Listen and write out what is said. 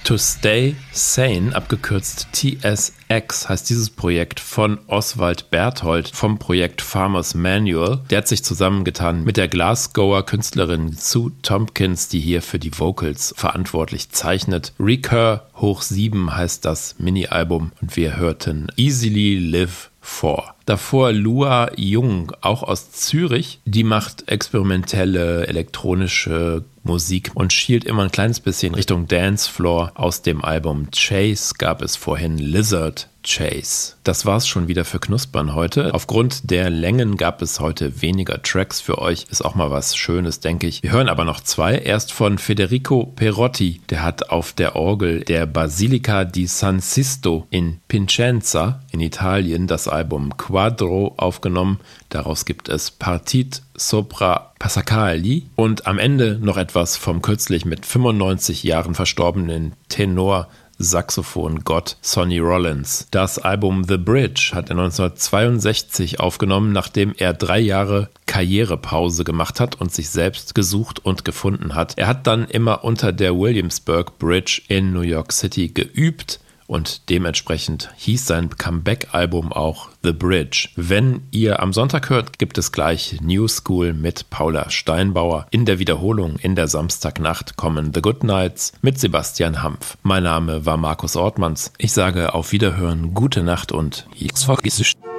To Stay Sane, abgekürzt TSX, heißt dieses Projekt von Oswald Berthold vom Projekt Farmers Manual. Der hat sich zusammengetan mit der Glasgower Künstlerin Sue Tompkins, die hier für die Vocals verantwortlich zeichnet. Recur hoch 7 heißt das Mini-Album und wir hörten Easily Live 4. Davor Lua Jung, auch aus Zürich. Die macht experimentelle elektronische Musik und schielt immer ein kleines bisschen Richtung Dancefloor. Aus dem Album Chase gab es vorhin Lizard Chase. Das war's schon wieder für Knuspern heute. Aufgrund der Längen gab es heute weniger Tracks für euch. Ist auch mal was Schönes, denke ich. Wir hören aber noch zwei. Erst von Federico Perotti. Der hat auf der Orgel der Basilica di San Sisto in Piacenza in Italien das Album Quadro aufgenommen. Daraus gibt es Partit sopra Passacagli und am Ende noch etwas vom kürzlich mit 95 Jahren verstorbenen Tenor Saxophon-Gott Sonny Rollins. Das Album The Bridge hat er 1962 aufgenommen, nachdem er 3 Jahre Karrierepause gemacht hat und sich selbst gesucht und gefunden hat. Er hat dann immer unter der Williamsburg Bridge in New York City geübt und dementsprechend hieß sein Comeback-Album auch The Bridge. Wenn ihr am Sonntag hört, gibt es gleich New School mit Paula Steinbauer. In der Wiederholung in der Samstagnacht kommen The Good Nights mit Sebastian Hampf. Mein Name war Markus Ortmanns. Ich sage auf Wiederhören, gute Nacht und jetzt vergiss es.